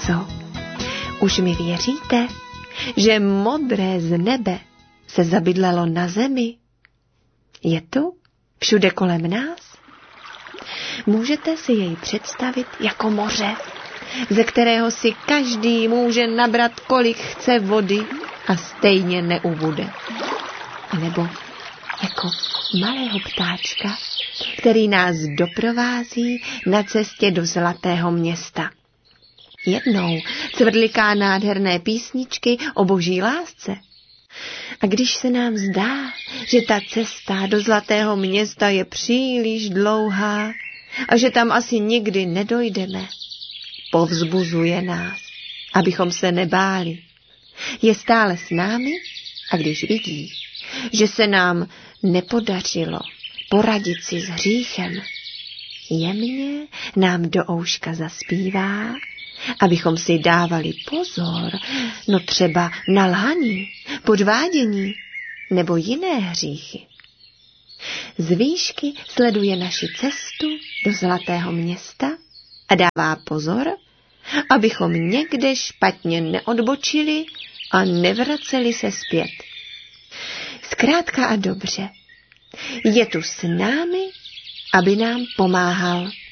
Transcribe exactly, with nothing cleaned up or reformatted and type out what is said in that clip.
co? Už mi věříte, že modré z nebe se zabydlelo na zemi? Je tu? Všude kolem nás? Můžete si jej představit jako moře, ze kterého si každý může nabrat, kolik chce vody a stejně neubude. A nebo jako malého ptáčka, který nás doprovází na cestě do zlatého města. Jednou cvrliká nádherné písničky o boží lásce. A když se nám zdá, že ta cesta do zlatého města je příliš dlouhá a že tam asi nikdy nedojdeme, povzbuzuje nás, abychom se nebáli. Je stále s námi a když vidí, že se nám nepodařilo poradit si s hříchem, jemně nám do ouška zaspívá, abychom si dávali pozor, no třeba na lhaní, podvádění nebo jiné hříchy. Z výšky sleduje naši cestu do zlatého města a dává pozor, abychom někde špatně neodbočili a nevraceli se zpět. Zkrátka a dobře, je tu s námi, aby nám pomáhal.